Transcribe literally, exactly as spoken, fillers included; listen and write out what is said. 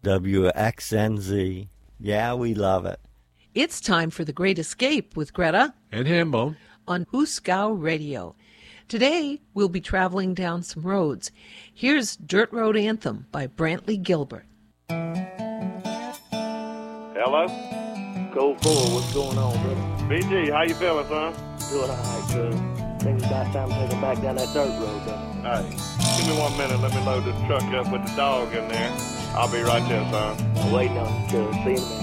W X N Z. Yeah, we love it. It's time for The Great Escape with Greta and Hambone on Hooskow Radio. Today, we'll be traveling down some roads. Here's Dirt Road Anthem by Brantley Gilbert. Hello? Code four, what's going on, brother? B G, how you feeling, son? Doing all right, cuz. Think it's about time to take him back down that dirt road, brother. Hey, give me one minute. Let me load this truck up with the dog in there. I'll be right there, son. I'm waiting on you, cuz. See you in a minute.